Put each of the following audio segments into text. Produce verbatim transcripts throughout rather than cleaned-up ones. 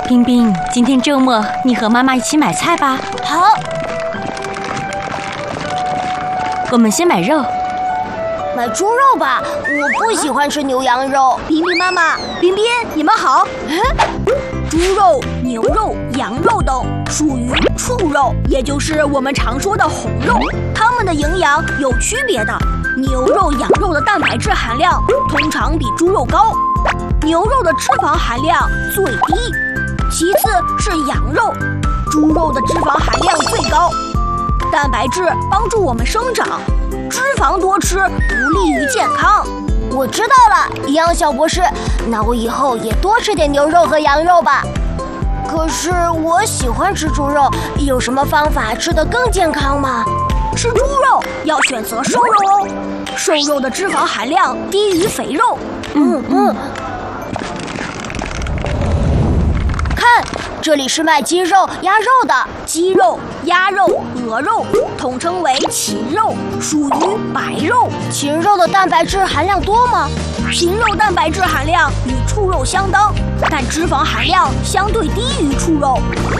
冰冰，今天周末你和妈妈一起买菜吧。 好。 我们先买肉。 买猪肉吧，我不喜欢吃牛羊肉。 冰冰妈妈，冰冰，你们好。猪肉、牛肉、羊肉等属于畜肉，也就是我们常说的红肉。它们的营养有区别的。牛肉、羊肉的蛋白质含量通常比猪肉高，牛肉的脂肪含量最低，其次是羊肉，猪肉的脂肪含量最高。蛋白质帮助我们生长，脂肪多吃不利于健康。 我知道了，营养小博士，那我以后也多吃点牛肉和羊肉吧。可是我喜欢吃猪肉，有什么方法吃得更健康吗？ 吃猪肉要选择瘦肉哦，瘦肉的脂肪含量低于肥肉。 嗯嗯。看，这里是卖鸡肉、鸭肉的。 鸡肉、鸭肉、鹅肉统称为禽肉，属于白肉。 禽肉的蛋白质含量多吗？ 禽肉蛋白质含量与畜肉相当，但脂肪含量相对低于畜肉。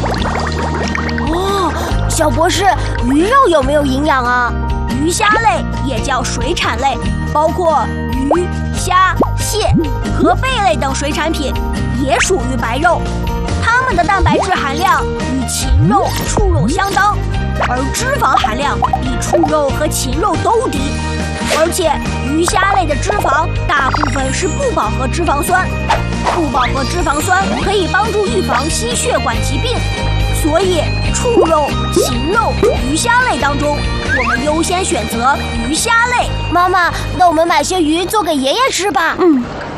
哦，小博士，鱼肉有没有营养啊？ 鱼虾类也叫水产类，包括鱼、虾、蟹和贝类等水产品，也属于白肉。它们的蛋白质含量与禽肉、畜肉相当，而脂肪含量比畜肉和禽肉都低。而且鱼虾类的脂肪大部分是不饱和脂肪酸，不饱和脂肪酸可以帮助预防心血管疾病，所以畜肉、禽肉、鱼虾类当中，我们优先选择鱼虾类。 妈妈，那我们买些鱼做给爷爷吃吧。 嗯。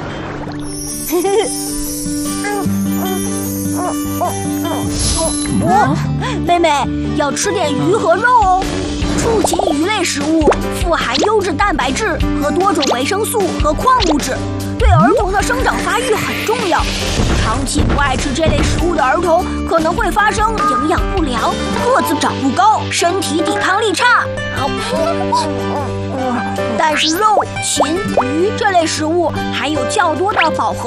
哦，妹妹要吃点鱼和肉哦。畜禽鱼类食物富含优质蛋白质和多种维生素和矿物质，对儿童的生长发育很重要。长期不爱吃这类食物的儿童可能会发生营养不良，个子长不高，身体抵抗力差。但是肉、禽、鱼这类食物含有较多的饱和